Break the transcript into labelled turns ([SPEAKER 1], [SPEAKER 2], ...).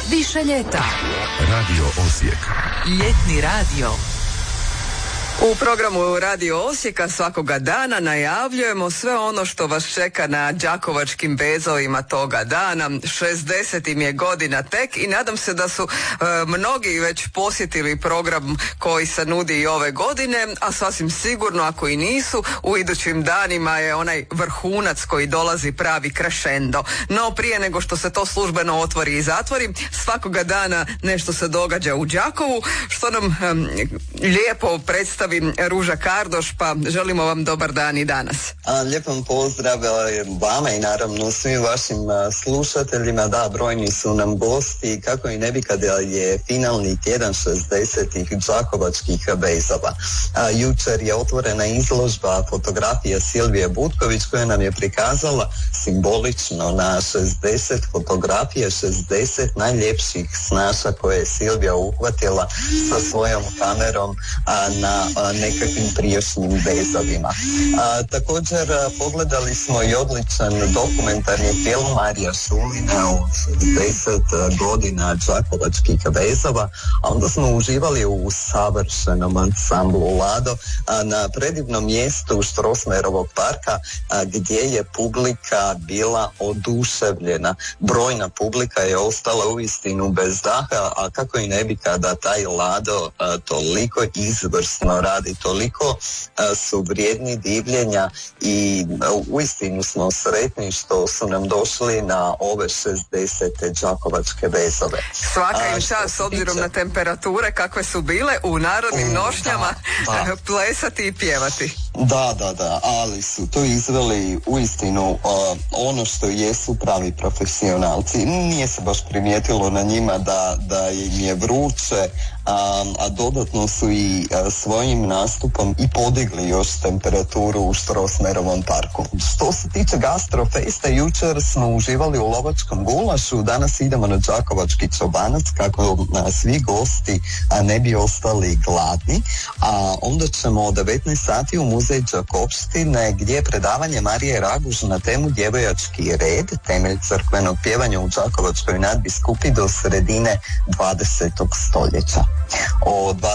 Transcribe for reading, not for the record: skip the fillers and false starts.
[SPEAKER 1] Više ljeta.
[SPEAKER 2] Radio Osijek.
[SPEAKER 1] Ljetni radio.
[SPEAKER 3] U programu Radio Osijeka svakoga dana najavljujemo sve ono što vas čeka na đakovačkim bezovima toga dana. 60 im je godina tek i nadam se da su mnogi već posjetili program koji se nudi i ove godine, a sasvim sigurno ako i nisu, u idućim danima je onaj vrhunac koji dolazi pravi crescendo. No prije nego što se to službeno otvori i zatvori, svakoga dana nešto se događa u Đakovu, što nam lijepo predstavi Ruža Kardoš, pa želimo vam dobar dan i danas.
[SPEAKER 4] Lijepom pozdrav vama i naravno svim vašim slušateljima. Da, brojni su nam gosti, kako i ne bi kada je finalni tjedan 60-ih đakovačkih bezova. Jučer je otvorena izložba fotografija Silvije Butković koja nam je prikazala simbolično na 60 fotografije, 60 najljepših snaša koje je Silvija uhvatila sa svojom kamerom na nekakvim prijašnjim bezovima. Također pogledali smo i odličan dokumentarni film Marija Šulina o 60 godina đakovačkih bezova, a onda smo uživali u savršenom ansamblu Lado na predivnom mjestu Strossmayerovog parka gdje je publika bila oduševljena. Brojna publika je ostala uistinu bez daha, a kako i ne bi kada taj Lado toliko izvrsno radi, toliko su vrijedni divljenja i uistinu smo sretni što su nam došli na ove 60. đakovačke bezove.
[SPEAKER 3] Svaka im čast s obzirom na temperature kakve su bile u narodnim nošnjama, plesati i pjevati.
[SPEAKER 4] Da, ali su to izveli uistinu ono što jesu pravi profesionalci. Nije se baš primijetilo na njima da im je vruće, a dodatno su i svojim nastupom i podigli još temperaturu u Strossmayerovom parku. Što se tiče gastrofesta, jučer smo uživali u lovačkom gulašu, danas idemo na đakovački čobanac kako svi gosti ne bi ostali gladni, a onda ćemo o 19 sati u muzej Đakovštine gdje je predavanje Marije Raguž na temu Djevojački red, temelj crkvenog pjevanja u Đakovačkoj nadbiskupi do sredine 20. stoljeća. O